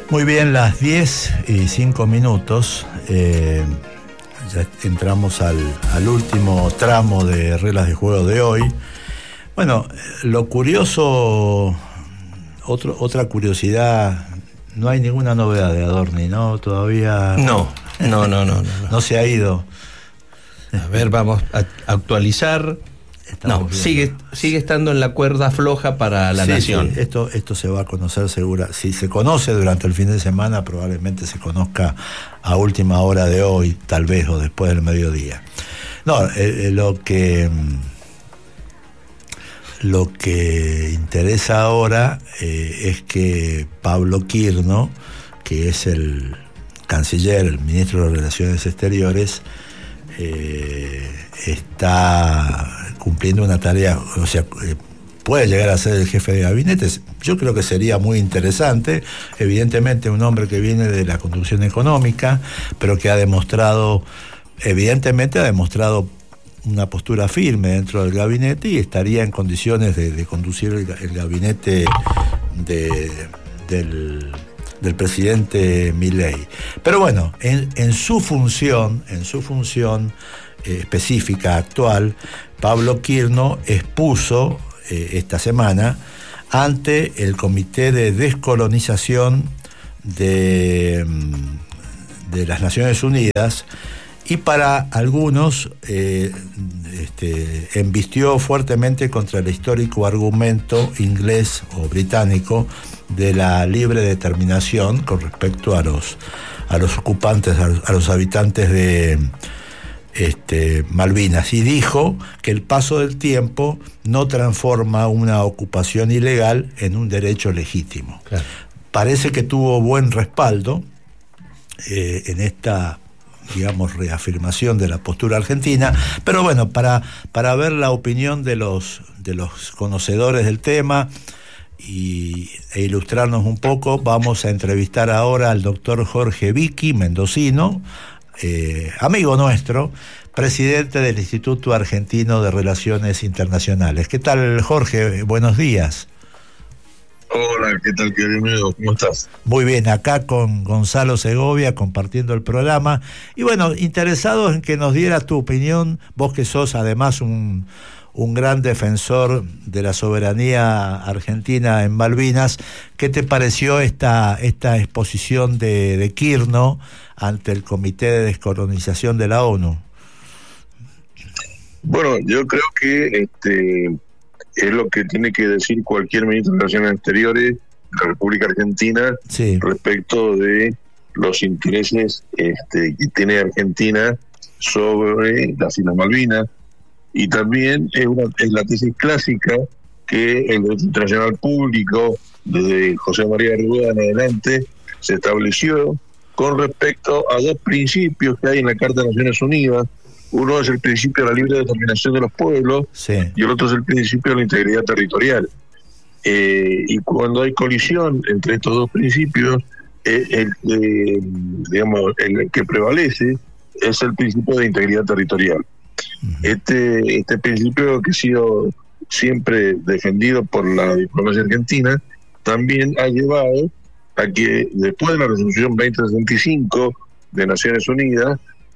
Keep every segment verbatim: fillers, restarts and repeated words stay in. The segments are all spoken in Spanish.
Muy bien, las diez y cinco minutos, eh, ya entramos al, al último tramo de reglas de juego de hoy. Bueno, lo curioso, otro, otra curiosidad, no hay ninguna novedad de Adorni, ¿no? Todavía... No, no, no, no. No, no. No se ha ido. A ver, vamos a actualizar... Estamos no, sigue, sigue estando en la cuerda floja para la sí, nación. Sí, esto, esto se va a conocer segura. Si se conoce durante el fin de semana, probablemente se conozca a última hora de hoy, tal vez, o después del mediodía. No, eh, lo que lo que interesa ahora eh, es que Pablo Quirno, que es el canciller, el ministro de Relaciones Exteriores, eh, está cumpliendo una tarea, o sea, eh, puede llegar a ser el jefe de gabinete. Yo creo que sería muy interesante, evidentemente un hombre que viene de la conducción económica, pero que ha demostrado, evidentemente ha demostrado una postura firme dentro del gabinete y estaría en condiciones de, de conducir el, el gabinete de, del, del presidente Milei. Pero bueno, en, en su función, en su función eh, específica actual, Pablo Quirno expuso eh, esta semana ante el Comité de Descolonización de, de las Naciones Unidas y para algunos eh, este, embistió fuertemente contra el histórico argumento inglés o británico de la libre determinación con respecto a los, a los ocupantes, a los, a los habitantes de Este, Malvinas, y dijo que el paso del tiempo no transforma una ocupación ilegal en un derecho legítimo. Claro. Parece que tuvo buen respaldo eh, en esta, digamos, reafirmación de la postura argentina, pero bueno, para, para ver la opinión de los, de los conocedores del tema y, e ilustrarnos un poco, vamos a entrevistar ahora al doctor Jorge Vicky, mendocino, Eh, amigo nuestro, presidente del Instituto Argentino de Relaciones Internacionales. ¿Qué tal, Jorge? Buenos días. Hola, ¿qué tal, querido amigo? ¿Cómo estás? Muy bien, acá con Gonzalo Segovia compartiendo el programa. Y bueno, interesados en que nos dieras tu opinión, vos que sos además un, un gran defensor de la soberanía argentina en Malvinas. ¿Qué te pareció esta, esta exposición de, de Quirno ante el Comité de Descolonización de la ONU? Bueno, yo creo que este es lo que tiene que decir cualquier ministro de Relaciones Exteriores de la República Argentina, sí, respecto de los intereses este, que tiene Argentina sobre las Islas Malvinas, y también es, una, es la tesis clásica que el derecho internacional público, desde José María Arruda en adelante, se estableció con respecto a dos principios que hay en la Carta de Naciones Unidas. Uno es el principio de la libre determinación de los pueblos, sí, y el otro es el principio de la integridad territorial. Eh, y cuando hay colisión entre estos dos principios, eh, el, eh, digamos, el que prevalece es el principio de integridad territorial. Uh-huh. Este, este principio, que ha sido siempre defendido por la diplomacia argentina, también ha llevado a que después de la resolución veinte sesenta y cinco de Naciones Unidas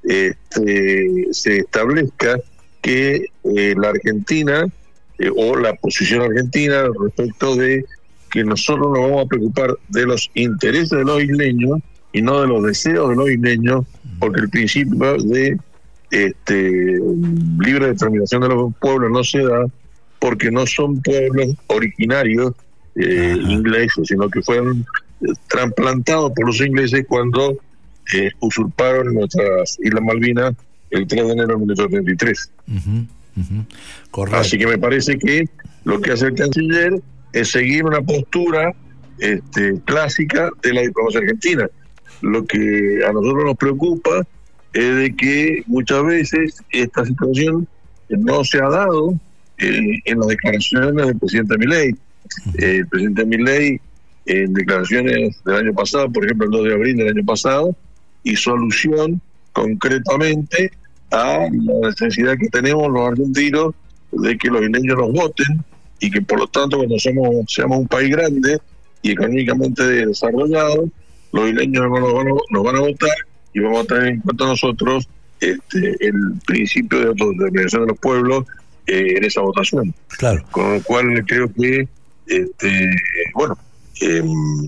este, se establezca que eh, la Argentina eh, o la posición argentina respecto de que nosotros nos vamos a preocupar de los intereses de los isleños y no de los deseos de los isleños, porque el principio de este, libre determinación de los pueblos no se da porque no son pueblos originarios eh, ingleses, sino que fueron trasplantados por los ingleses cuando eh, usurparon nuestras Islas Malvinas el tres de enero de mil novecientos treinta y tres. Uh-huh, uh-huh. Correcto. Así que me parece que lo que hace el canciller es seguir una postura este, clásica de la diplomacia argentina. Lo que a nosotros nos preocupa es de que muchas veces esta situación no se ha dado eh, en las declaraciones del presidente Milei. Eh, el presidente Milei, en declaraciones del año pasado, por ejemplo el dos de abril del año pasado, hizo alusión concretamente a la necesidad que tenemos los argentinos de que los isleños nos voten, y que por lo tanto cuando somos, seamos un país grande y económicamente desarrollado, los isleños nos van a, nos van a votar y vamos a tener en cuenta nosotros este, el principio de autodeterminación de los pueblos eh, en esa votación. Claro. Con lo cual creo que, este, bueno, eh,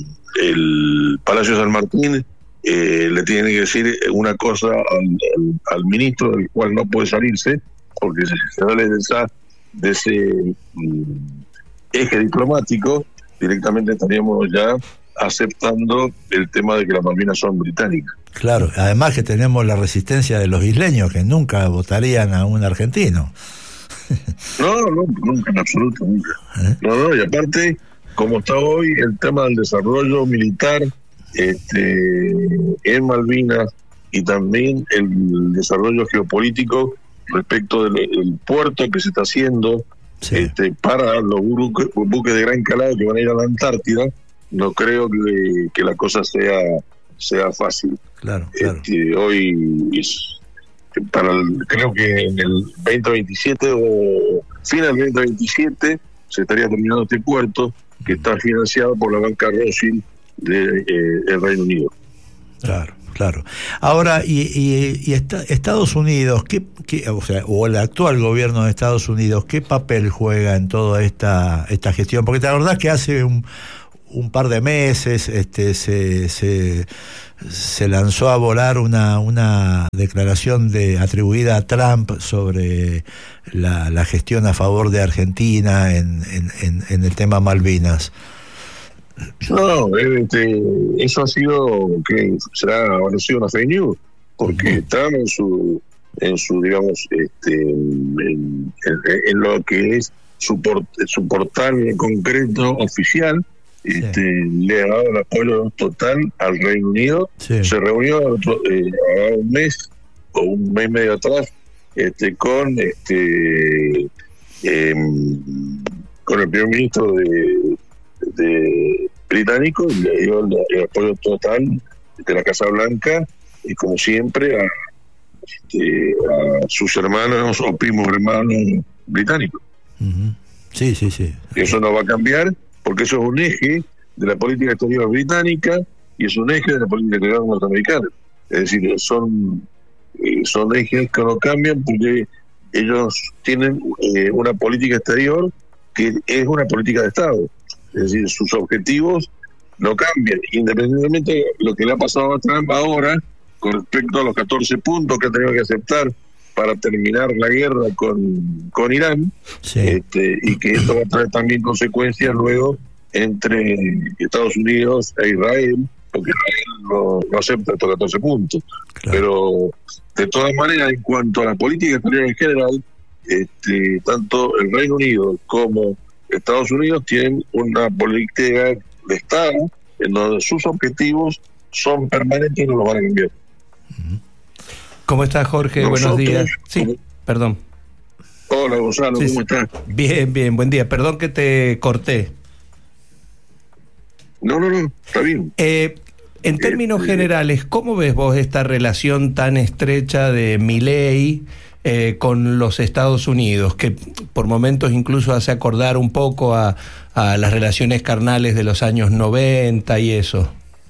el Palacio San Martín eh, le tiene que decir una cosa al, al, al ministro, del cual no puede salirse, porque si se sale de, esa, de ese um, eje diplomático, directamente estaríamos ya aceptando el tema de que las Malvinas son británicas. Claro, además que tenemos la resistencia de los isleños, que nunca votarían a un argentino. No, no, nunca, en absoluto, nunca. ¿Eh? No, no, y aparte, como está hoy el tema del desarrollo militar este, en Malvinas y también el desarrollo geopolítico respecto del, del puerto que se está haciendo, sí, este, para los buques, buques de gran calado que van a ir a la Antártida, no creo que, que la cosa sea sea fácil. Claro, claro. Este, hoy es, para el, creo que en el veinte veintisiete o final del veinte veintisiete se estaría terminando este puerto que está financiado por la banca Rothschild de eh, el Reino Unido. Claro, claro. Ahora, y, y, y está, Estados Unidos, ¿qué, qué, o sea, o el actual gobierno de Estados Unidos, ¿qué papel juega en toda esta esta gestión? Porque la verdad es que hace un un par de meses este se se, se lanzó a volar una una declaración de atribuida a Trump sobre la, la gestión a favor de Argentina en, en, en, en el tema Malvinas. No, este, eso ha sido que será ha sido una fake news, porque uh-huh. Trump en su en su digamos este en, en, en lo que es su, port, su portal en concreto oficial, Este, sí. le ha dado el apoyo total al Reino Unido. Sí. Se reunió otro, eh, a un mes o un mes y medio atrás este, con este eh, con el primer ministro de, de británico, y le dio el, el apoyo total de la Casa Blanca y como siempre a, este, a sus hermanos o primos hermanos británicos. Uh-huh. Sí, sí, sí. Eso no va a cambiar, porque eso es un eje de la política exterior británica y es un eje de la política exterior norteamericana. Es decir, son, eh, son ejes que no cambian porque ellos tienen eh, una política exterior que es una política de Estado. Es decir, sus objetivos no cambian, independientemente de lo que le ha pasado a Trump ahora con respecto a los catorce puntos que ha tenido que aceptar para terminar la guerra con, con Irán, sí. este, y que esto va a traer también consecuencias luego entre Estados Unidos e Israel, porque Israel no, no acepta estos catorce puntos. Claro. Pero de todas maneras, en cuanto a la política exterior en general, este, tanto el Reino Unido como Estados Unidos tienen una política de Estado en donde sus objetivos son permanentes y no los van a cambiar. Uh-huh. ¿Cómo estás, Jorge? Nosotros, buenos días. Sí, ¿cómo? Perdón. Hola, Gonzalo, sí, ¿cómo estás? Bien, bien, buen día. Perdón que te corté. No, no, no, está bien. Eh, en términos eh, generales, ¿cómo ves vos esta relación tan estrecha de Milei eh, con los Estados Unidos, que por momentos incluso hace acordar un poco a, a las relaciones carnales de los años noventa y eso?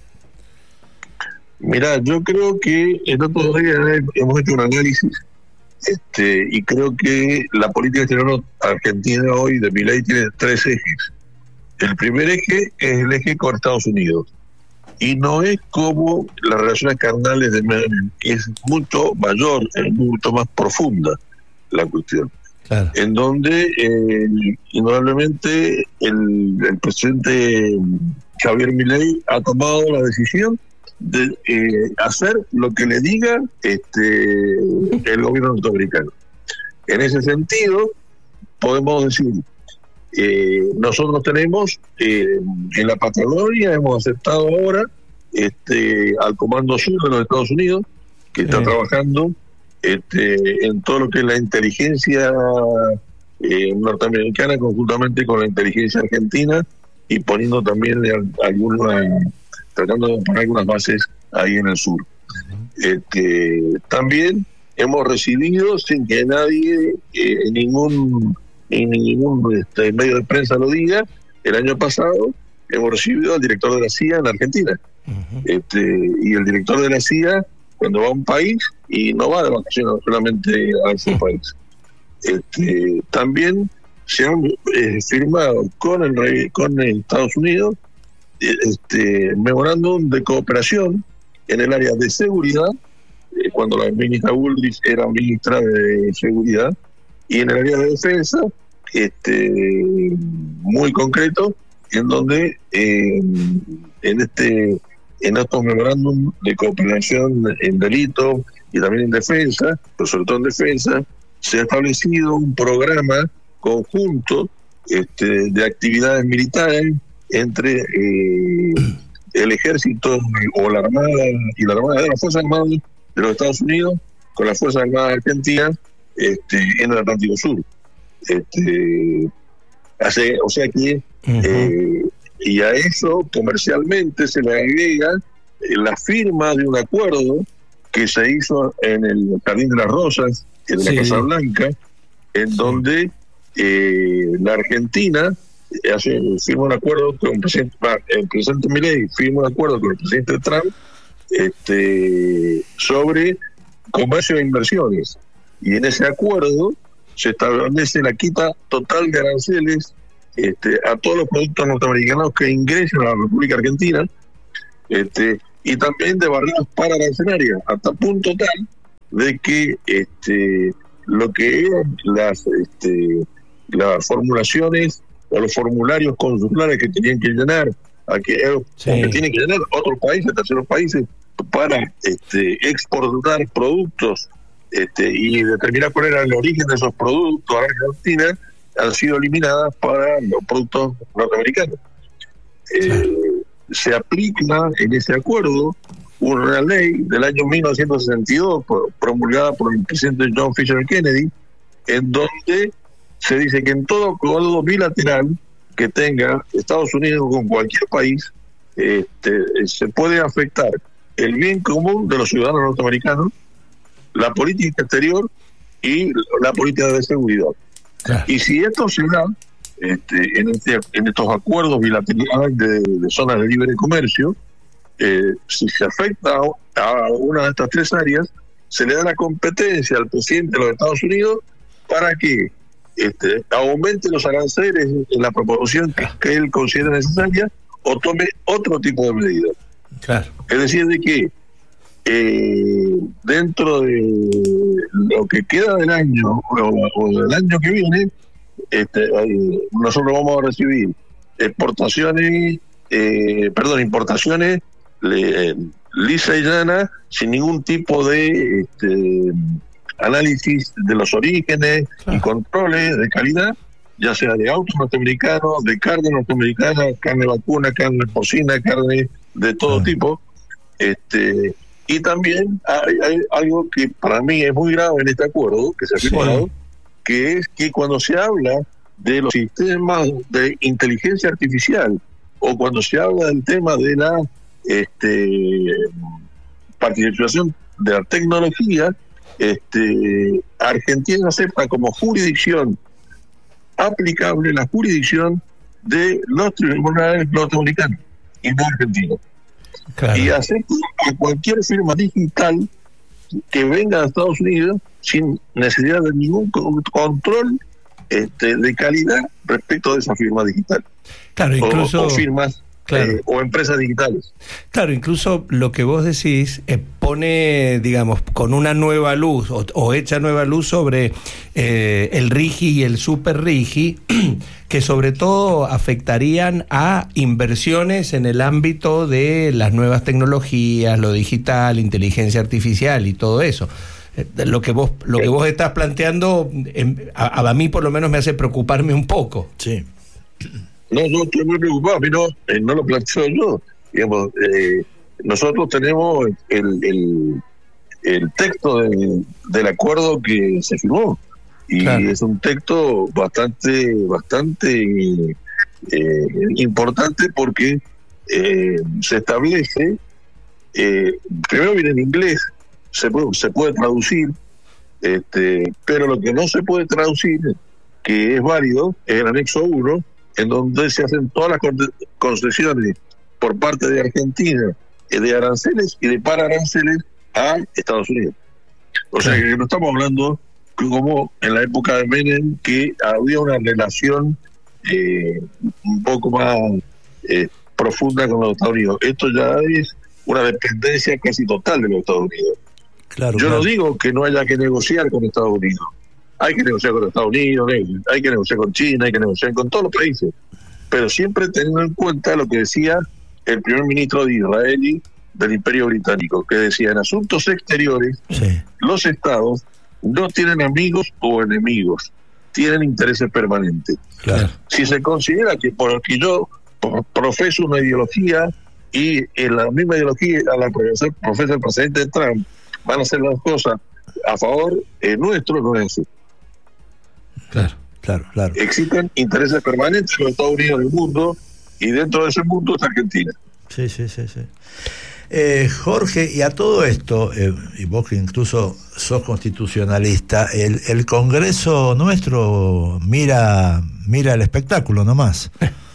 Mirá, yo creo que en otros días hemos hecho un análisis este, y creo que la política exterior argentina hoy de Milei tiene tres ejes. El primer eje es el eje con Estados Unidos y no es como las relaciones carnales de Milei, es mucho mayor, es mucho más profunda la cuestión. Claro. En donde eh, indudablemente el, el presidente Javier Milei ha tomado la decisión de eh, hacer lo que le diga este el gobierno norteamericano. En ese sentido, podemos decir, eh, nosotros tenemos eh, en la Patagonia, hemos aceptado ahora este al Comando Sur de los Estados Unidos, que está sí. trabajando este, en todo lo que es la inteligencia eh, norteamericana conjuntamente con la inteligencia argentina y poniendo también alguna tratando de poner algunas bases ahí en el sur. Uh-huh. Este, también hemos recibido, sin que nadie, eh, en ningún, en ningún este, medio de prensa lo diga, el año pasado hemos recibido al director de la C I A en Argentina, Uh-huh. Este, y el director de la C I A, cuando va a un país, y no va de vacaciones solamente a ese uh-huh. país. Este, también se han eh, firmado con el rey, con Estados Unidos este, memorándum de cooperación en el área de seguridad, eh, cuando la ministra Bullrich era ministra de seguridad, y en el área de defensa, este, muy concreto, en donde eh, en este en estos memorándum de cooperación en delitos y también en defensa, pero sobre todo en defensa, se ha establecido un programa conjunto este, de actividades militares entre eh, el ejército o la armada y la armada de las Fuerzas Armadas de los Estados Unidos con las Fuerzas Armadas Argentinas este, en el Atlántico Sur. Este, hace, o sea que uh-huh. eh, y a eso comercialmente se le agrega eh, la firma de un acuerdo que se hizo en el Jardín de las Rosas, en sí. la Casa Blanca, en sí. donde eh, la Argentina hace, firma un acuerdo con el presidente, el presidente Milei firma un acuerdo con el presidente Trump este, sobre comercio e inversiones, y en ese acuerdo se establece la quita total de aranceles este, a todos los productos norteamericanos que ingresen a la República Argentina, este, y también de barreras para arancelarias, hasta punto tal de que este, lo que eran las, este, las formulaciones o los formularios consulares que tenían que llenar, a que, sí. que tienen que llenar otros países, terceros países, para este, exportar productos este, y determinar cuál era el origen de esos productos a Argentina, han sido eliminadas para los productos norteamericanos. Sí. Eh, se aplica en ese acuerdo una ley del año mil novecientos sesenta y dos promulgada por el presidente John Fisher Kennedy, en donde se dice que en todo acuerdo bilateral que tenga Estados Unidos con cualquier país este, se puede afectar el bien común de los ciudadanos norteamericanos, la política exterior y la política de seguridad. Claro. Y si esto se da este, en, este, en estos acuerdos bilaterales de, de zonas de libre comercio, eh, si se afecta a una de estas tres áreas, se le da la competencia al presidente de los Estados Unidos para que este, aumente los aranceles en la proporción que, que él considera necesaria o tome otro tipo de medidas. Claro. Es decir, de que eh, dentro de lo que queda del año o, o del año que viene, este, eh, nosotros vamos a recibir exportaciones, eh, perdón, importaciones eh, lisa y llana, sin ningún tipo de este, análisis de los orígenes claro. y controles de calidad, ya sea de autos norteamericanos, de carne norteamericana, carne vacuna, carne porcina, carne de todo claro. tipo. Este, y también hay, hay algo que para mí es muy grave en este acuerdo que se ha firmado, sí. que es que cuando se habla de los sistemas de inteligencia artificial o cuando se habla del tema de la este, participación de la tecnología, este, Argentina acepta como jurisdicción aplicable la jurisdicción de los tribunales norteamericanos y no argentinos. Claro. Y acepta a cualquier firma digital que venga de Estados Unidos sin necesidad de ningún control este, de calidad respecto de esa firma digital. Claro, incluso o, o firmas claro. eh, o empresas digitales. Claro, incluso lo que vos decís eh, pone, digamos, con una nueva luz o, o echa nueva luz sobre eh, el RIGI y el Super RIGI, que sobre todo afectarían a inversiones en el ámbito de las nuevas tecnologías, lo digital, inteligencia artificial y todo eso. Lo que vos lo que vos estás planteando a, a mí por lo menos me hace preocuparme un poco. Sí. No, no estoy muy preocupado, a mí no, eh, no lo planteo yo. Digamos, eh, nosotros tenemos el, el, el texto de, del acuerdo que se firmó y claro. es un texto bastante bastante eh, importante porque eh, se establece, eh, primero viene en inglés, se puede, se puede traducir, este, pero lo que no se puede traducir, que es válido, es el anexo uno, en donde se hacen todas las concesiones por parte de Argentina de aranceles y de pararanceles a Estados Unidos. O sea que no estamos hablando como en la época de Menem, que había una relación eh, un poco más eh, profunda con los Estados Unidos. Esto ya es una dependencia casi total de los Estados Unidos. Claro, Yo claro. no digo que no haya que negociar con Estados Unidos. Hay que negociar con Estados Unidos, hay que negociar con China, hay que negociar con todos los países. Pero siempre teniendo en cuenta lo que decía el primer ministro de Israel del Imperio Británico, que decía, en asuntos exteriores, sí. los estados no tienen amigos o enemigos, tienen intereses permanentes. Claro. Si se considera que porque yo profeso una ideología y en la misma ideología a la que profesa el presidente Trump van a hacer las cosas a favor eh, nuestro, no es así. Claro, claro, claro. Existen intereses permanentes en los Estados Unidos del mundo y dentro de ese mundo está Argentina. Sí, sí, sí, sí. Eh, Jorge, y a todo esto, eh, y vos que incluso sos constitucionalista, el, el Congreso nuestro mira mira el espectáculo nomás.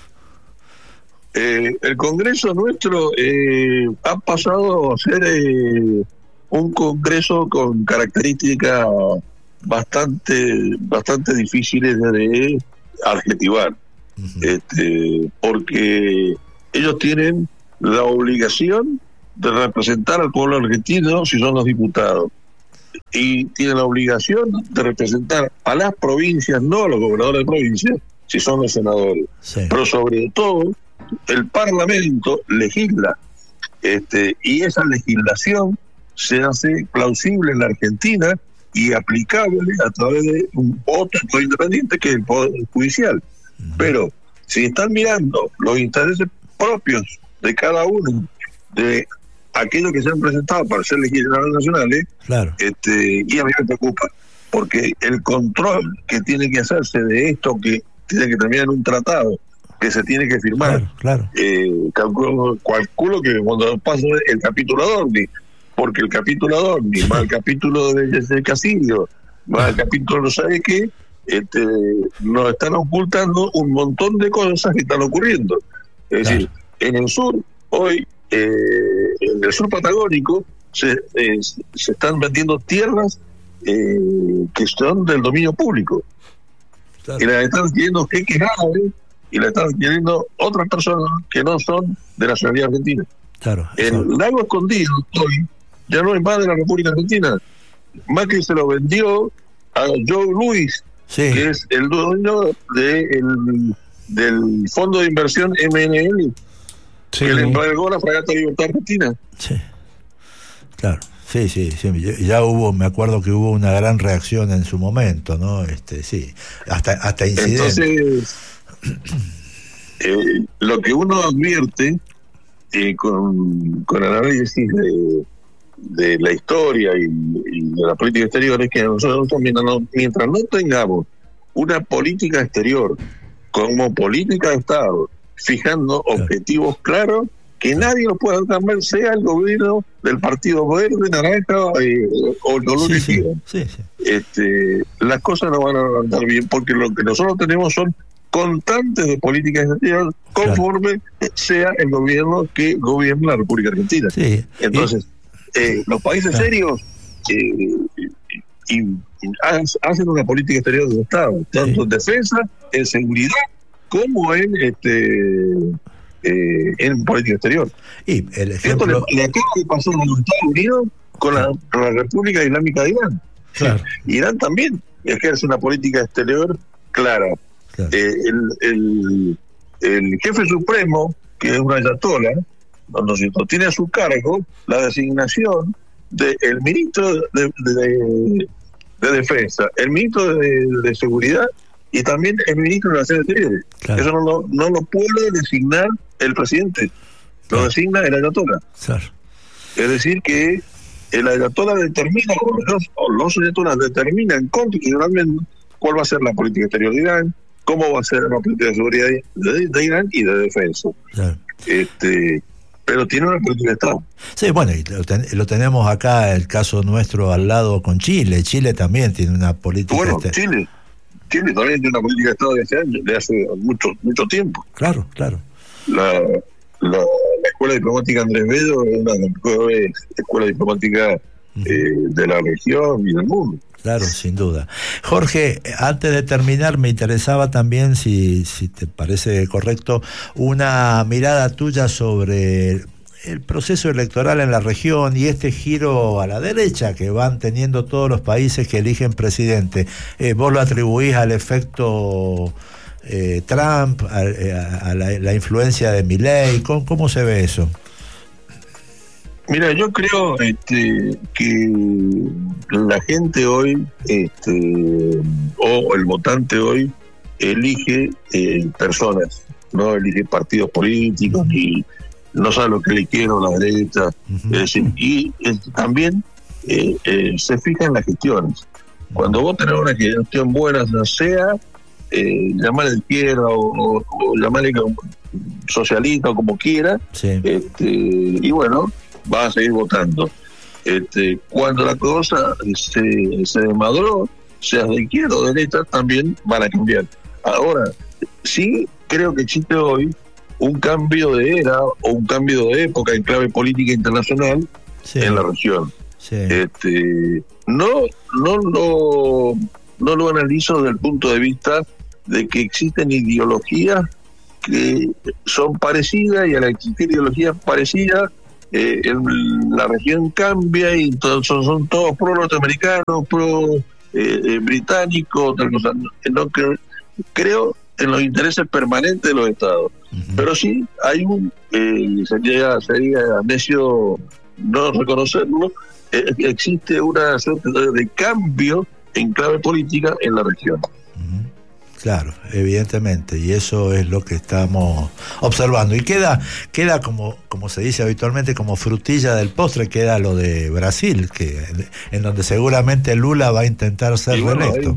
Eh, el Congreso nuestro eh, ha pasado a ser eh, un Congreso con características bastante bastante difíciles de adjetivar, uh-huh. este, porque ellos tienen la obligación de representar al pueblo argentino si son los diputados, y tienen la obligación de representar a las provincias, no a los gobernadores de provincias, si son los senadores. Sí. Pero sobre todo el Parlamento legisla, este, y esa legislación se hace plausible en la Argentina y aplicable a través de un otro poder independiente que es el Poder Judicial. Uh-huh. Pero si están mirando los intereses propios de cada uno, de aquellos que se han presentado para ser legisladores nacionales, claro. este, y a mí me preocupa, porque el control que tiene que hacerse de esto, que tiene que terminar en un tratado, que se tiene que firmar, claro, claro. Eh, calculo, calculo que cuando pase el capítulo Adorni, porque el capítulo Adorni, más el capítulo de, de Casillo, más el capítulo no sabe qué, este, nos están ocultando un montón de cosas que están ocurriendo. Es claro. decir, en el sur, hoy, eh, en el sur patagónico, se, eh, se están vendiendo tierras eh, que son del dominio público. Claro. Y las están adquiriendo jeques árabes y las están adquiriendo otras personas que no son de nacionalidad argentina. Claro. El claro. lago escondido hoy ya no es más de la República Argentina. Macri se lo vendió a Joe Louis, sí. que es el dueño de el, del fondo de inversión M N L, sí. que le entregó la Fragata Libertad Argentina. Sí, claro. Sí, sí, sí, ya hubo, me acuerdo que hubo una gran reacción en su momento, ¿no? Este, sí, hasta hasta incidentes. Entonces, eh, lo que uno advierte eh, con, con el análisis de, de la historia y, y de la política exterior es que nosotros mientras no, mientras no tengamos una política exterior como política de Estado, fijando claro. objetivos claros, que nadie lo pueda cambiar, sea el gobierno del Partido Verde, Naranja eh, o el color que quieran. Sí, sí. Este, las cosas no van a andar bien, porque lo que nosotros tenemos son constantes de política exterior conforme claro. sea el gobierno que gobierna la República Argentina. Sí. Entonces, y, eh, los países claro. serios eh, y, y hacen una política exterior del Estado, tanto sí. en defensa, en seguridad, como en este eh, en política exterior. Y el ejemplo... Esto le, le acaba de pasar a los Estados Unidos con la, con la República Islámica de Irán. Claro. Irán también ejerce una política exterior clara. Claro. Eh, el, el, el jefe supremo, que es un ayatolá, ¿no es cierto?, tiene a su cargo la designación del de ministro de, de, de, de Defensa, el ministro de, de Seguridad y también el ministro de Relaciones Exteriores. Claro. Eso no lo, no lo puede designar el presidente, lo claro. designa el ayatolá. Claro. Es decir, que el ayatolá determina, o los, o los ayatolás determinan constitucionalmente cuál va a ser la política exterior de Irán, cómo va a ser la política de seguridad de, de Irán y de defensa. Claro. Este, pero tiene una política de Estado. Sí, bueno, y lo, ten, lo tenemos acá, el caso nuestro al lado con Chile. Chile también tiene una política... Bueno, este... Chile, Chile también tiene una política de Estado de hace, años, de hace mucho, mucho tiempo. Claro, claro. La, la, la escuela diplomática Andrés Bello es una de las mejores escuelas diplomáticas eh, de la región y del mundo. Claro, sin duda. Jorge, antes de terminar, me interesaba también, si, si te parece correcto, una mirada tuya sobre el proceso electoral en la región y este giro a la derecha que van teniendo todos los países que eligen presidente. Eh, ¿Vos lo atribuís al efecto eh, Trump, a, a, a la, la influencia de Milei? ¿Cómo, cómo se ve eso? Mira, yo creo este, que la gente hoy, este, o el votante hoy, elige eh, personas, no elige partidos políticos, ni no sabe lo que le quiero la derecha. Uh-huh. Es decir, y es, también eh, eh, se fija en las gestiones. Cuando vos tenés una gestión buena, sea eh, llamarle de izquierda o, o, o llamarle socialista o como quiera, sí. este, y bueno, va a seguir votando. Este, cuando la cosa se, se desmadró, seas de izquierda o de derecha, también van a cambiar. Ahora, sí creo que existe hoy un cambio de era o un cambio de época en clave política internacional, sí, en la región. Sí. Este, no, no, lo, no lo analizo desde el punto de vista de que existen ideologías que son parecidas, y al existir ideologías parecidas, Eh, el, la región cambia y todos, son, son todos pro norteamericanos, pro eh, eh, británicos, otra cosa. No, creo, creo en los intereses permanentes de los estados. Uh-huh. Pero sí hay un eh, sería, sería necio no reconocerlo, eh, existe una suerte de cambio en clave política en la región. Uh-huh. Claro, evidentemente, y eso es lo que estamos observando. Y queda, queda como, como se dice habitualmente, como frutilla del postre, queda lo de Brasil, que en donde seguramente Lula va a intentar ser bueno, reelecto.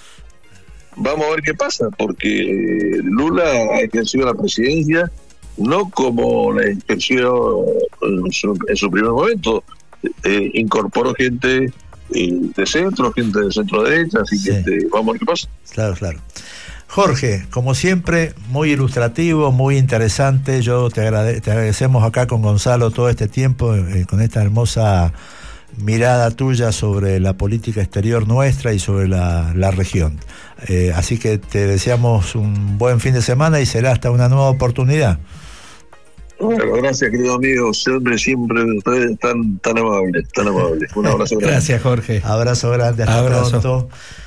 Vamos a ver qué pasa, porque Lula ha ejercido la presidencia no como la ejerció en su, en su primer momento. Eh, incorporó gente de centro, gente de centro derecha, así sí. que este, vamos a ver qué pasa. Claro, claro. Jorge, como siempre, muy ilustrativo, muy interesante. Yo te, agrade- te agradecemos acá con Gonzalo todo este tiempo, eh, con esta hermosa mirada tuya sobre la política exterior nuestra y sobre la, la región. Eh, así que te deseamos un buen fin de semana y será hasta una nueva oportunidad. Bueno, gracias, querido amigo. Siempre, siempre ustedes tan, tan amables, tan amables. Un abrazo grande. Gracias, Jorge. Abrazo grande, hasta Abrazo. pronto.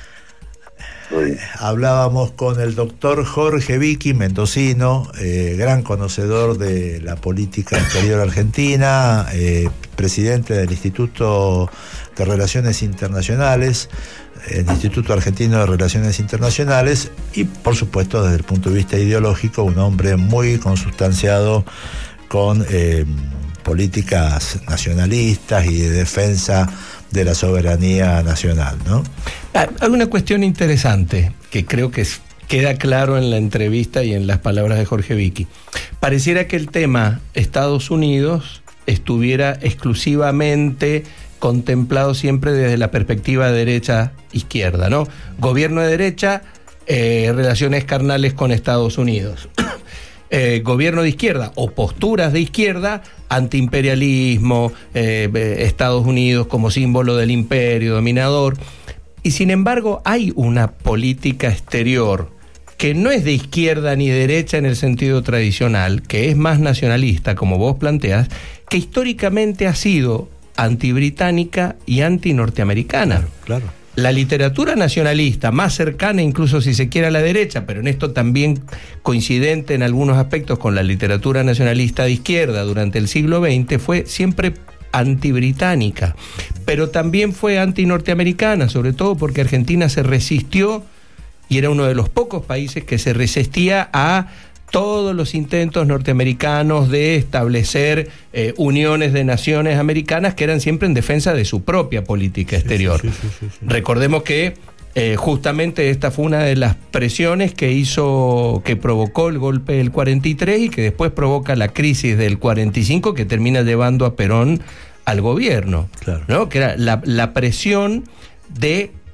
Eh, hablábamos con el doctor Jorge Vicky, mendocino, eh, gran conocedor de la política exterior argentina, eh, presidente del Instituto de Relaciones Internacionales, el Instituto Argentino de Relaciones Internacionales, y por supuesto desde el punto de vista ideológico un hombre muy consustanciado con eh, políticas nacionalistas y de defensa de la soberanía nacional, ¿no? Hay una cuestión interesante que creo que es, queda claro en la entrevista y en las palabras de Jorge Vicky. Pareciera que el tema Estados Unidos estuviera exclusivamente contemplado siempre desde la perspectiva derecha-izquierda, ¿no? Gobierno de derecha, eh, relaciones carnales con Estados Unidos. Eh, gobierno de izquierda o posturas de izquierda, antiimperialismo, eh, Estados Unidos como símbolo del imperio dominador. Y sin embargo hay una política exterior que no es de izquierda ni derecha en el sentido tradicional, que es más nacionalista, como vos planteas, que históricamente ha sido antibritánica y antinorteamericana. Claro, claro. La literatura nacionalista, más cercana incluso si se quiere a la derecha, pero en esto también coincidente en algunos aspectos con la literatura nacionalista de izquierda durante el siglo veinte, fue siempre antibritánica, pero también fue antinorteamericana, sobre todo porque Argentina se resistió y era uno de los pocos países que se resistía a todos los intentos norteamericanos de establecer eh, uniones de naciones americanas que eran siempre en defensa de su propia política exterior. Sí, sí, sí, sí, sí. Recordemos que eh, justamente esta fue una de las presiones que hizo, que provocó el golpe del cuarenta y tres y que después provoca la crisis del cuarenta y cinco que termina llevando a Perón al gobierno, claro, ¿no? Que era la, la presión de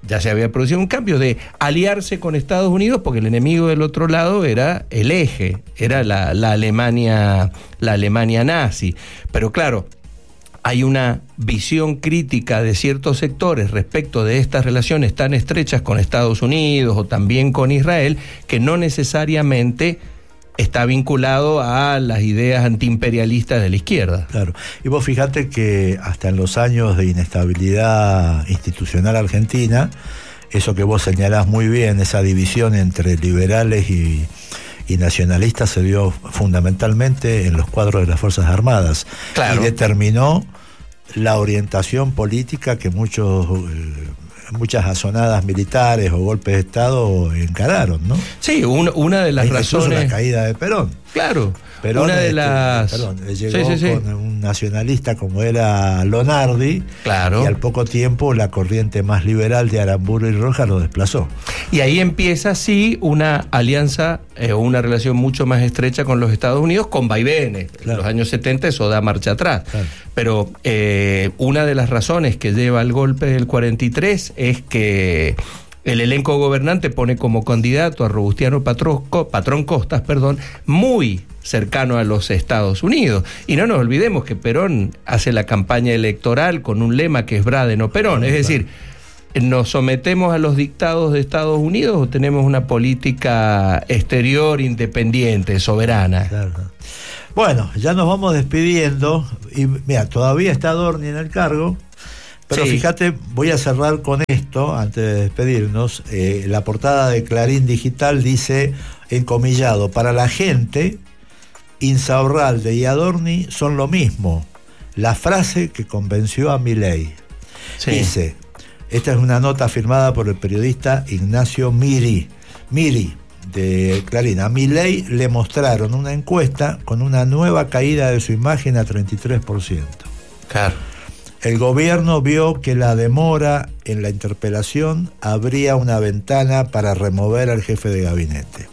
ya se había producido un cambio de aliarse con Estados Unidos, porque el enemigo del otro lado era el eje, era la, la Alemania, la Alemania nazi. Pero claro, hay una visión crítica de ciertos sectores respecto de estas relaciones tan estrechas con Estados Unidos o también con Israel, que no necesariamente está vinculado a las ideas antiimperialistas de la izquierda. Claro. Y vos fíjate que hasta en los años de inestabilidad institucional argentina, eso que vos señalás muy bien, esa división entre liberales y, y nacionalistas, se dio fundamentalmente en los cuadros de las Fuerzas Armadas. Claro. Y determinó la orientación política que muchos... Eh, muchas azonadas militares o golpes de Estado encararon, ¿no? Sí, un, una de las incluso razones... la caída de Perón. Claro, Perón, una de este, las... Perón, llegó sí, sí, sí. con un nacionalista como era Lonardi, claro. Y al poco tiempo la corriente más liberal de Aramburu y Rojas lo desplazó. Y ahí empieza, sí, una alianza o eh, una relación mucho más estrecha con los Estados Unidos, con vaivenes. Claro. En los años setenta eso da marcha atrás. Claro. Pero eh, una de las razones que lleva al golpe del cuarenta y tres es que el elenco gobernante pone como candidato a Robustiano Patrón, Patrón Costas, perdón, muy cercano a los Estados Unidos. Y no nos olvidemos que Perón hace la campaña electoral con un lema que es Braden o Perón, es decir, ¿nos sometemos a los dictados de Estados Unidos o tenemos una política exterior independiente, soberana? Claro. Bueno, ya nos vamos despidiendo y mira, todavía está Adorni en el cargo, pero sí. Fíjate, voy a cerrar con esto antes de despedirnos. Eh, la portada de Clarín Digital dice, encomillado, para la gente, Insaurralde y Adorni son lo mismo. La frase que convenció a Milei. Sí. Dice, esta es una nota firmada por el periodista Ignacio Miri, Miri de Clarín. A Milei le mostraron una encuesta con una nueva caída de su imagen a treinta y tres por ciento. Claro. El gobierno vio que la demora en la interpelación abría una ventana para remover al jefe de gabinete.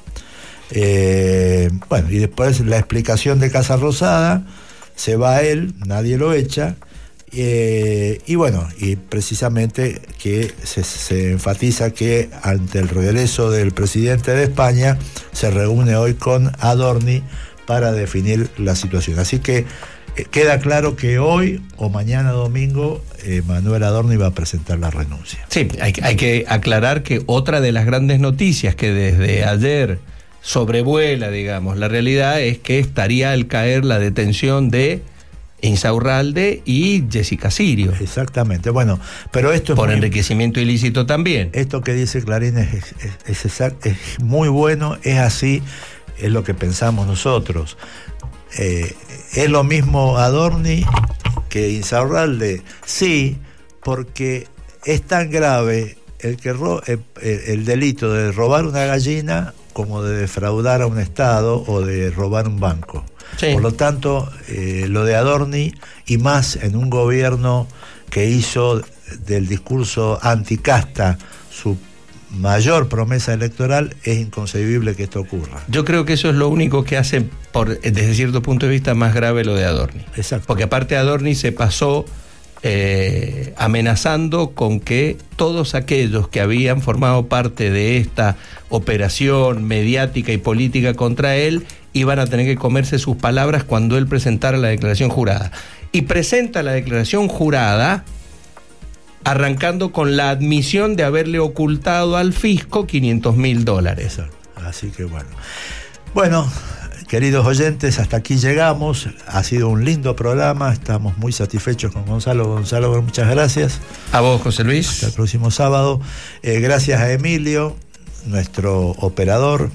Eh, bueno, y después la explicación de Casa Rosada, se va él, nadie lo echa, eh, y bueno, y precisamente que se, se enfatiza que ante el regreso del presidente de España, se reúne hoy con Adorni para definir la situación. Así que queda claro que hoy o mañana domingo eh, Manuel Adorni va a presentar la renuncia. Sí, hay, hay que aclarar que otra de las grandes noticias que desde ayer sobrevuela, digamos, la realidad es que estaría al caer la detención de Insaurralde y Jessica Sirio. Exactamente, bueno, pero esto es por muy, enriquecimiento ilícito también. Esto que dice Clarín es, es, es, es muy bueno, es así, es lo que pensamos nosotros. Eh, ¿Es lo mismo Adorni que Insaurralde? Sí, porque es tan grave el, que ro- el, el delito de robar una gallina como de defraudar a un Estado o de robar un banco. Sí. Por lo tanto, eh, lo de Adorni, y más en un gobierno que hizo del discurso anticasta su mayor promesa electoral, es inconcebible que esto ocurra. Yo creo que eso es lo único que hace, por, desde cierto punto de vista, más grave lo de Adorni. Exacto. Porque aparte Adorni se pasó eh, amenazando con que todos aquellos que habían formado parte de esta operación mediática y política contra él iban a tener que comerse sus palabras cuando él presentara la declaración jurada. Y presenta la declaración jurada arrancando con la admisión de haberle ocultado al fisco quinientos mil dólares. Así que bueno. Bueno, queridos oyentes, hasta aquí llegamos. Ha sido un lindo programa. Estamos muy satisfechos con Gonzalo. Gonzalo, muchas gracias. A vos, José Luis. Hasta el próximo sábado. Eh, gracias a Emilio, nuestro operador.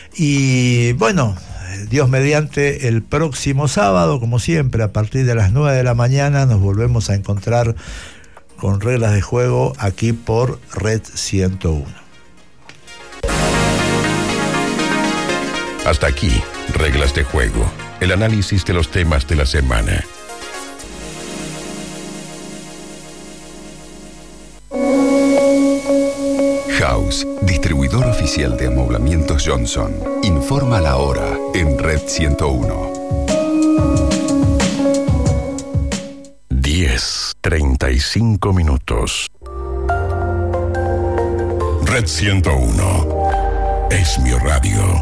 Y bueno, Dios mediante, el próximo sábado, como siempre, a partir de las nueve de la mañana, nos volvemos a encontrar con Reglas de Juego aquí por Red ciento uno. Hasta aquí, Reglas de Juego, el análisis de los temas de la semana. House, distribuidor oficial de amoblamientos Johnson, informa la hora en Red ciento uno. diez, treinta y cinco minutos. Red ciento uno. Es mi radio.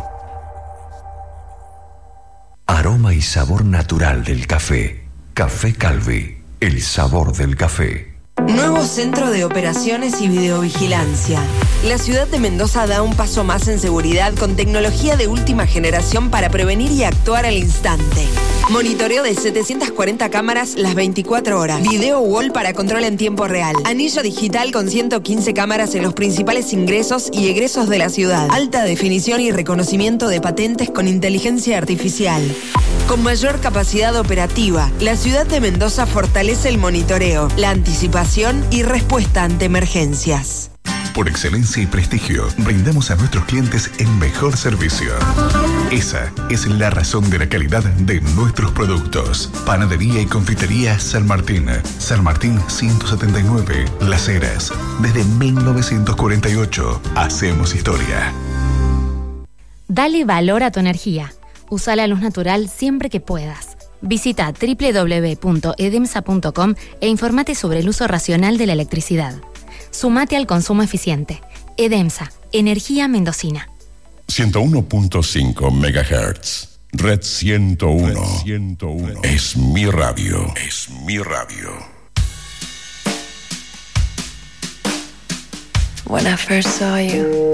Aroma y sabor natural del café. Café Calvi, el sabor del café. Nuevo Centro de Operaciones y Videovigilancia. La ciudad de Mendoza da un paso más en seguridad con tecnología de última generación para prevenir y actuar al instante. Monitoreo de setecientas cuarenta cámaras las veinticuatro horas. Video wall para control en tiempo real. Anillo digital con ciento quince cámaras en los principales ingresos y egresos de la ciudad. Alta definición y reconocimiento de patentes con inteligencia artificial. Con mayor capacidad operativa, la ciudad de Mendoza fortalece el monitoreo, la anticipación y respuesta ante emergencias. Por excelencia y prestigio, brindamos a nuestros clientes el mejor servicio. Esa es la razón de la calidad de nuestros productos. Panadería y confitería San Martín. San Martín ciento setenta y nueve, Las Heras. Desde mil novecientos cuarenta y ocho, hacemos historia. Dale valor a tu energía. Usa la luz natural siempre que puedas. Visita doble u doble u doble u punto edemsa punto com e informate sobre el uso racional de la electricidad. Sumate al consumo eficiente. Edemsa, energía mendocina. ciento uno punto cinco megahertz. Red ciento uno. Red ciento uno. Es mi radio. Es mi radio. When I first saw you,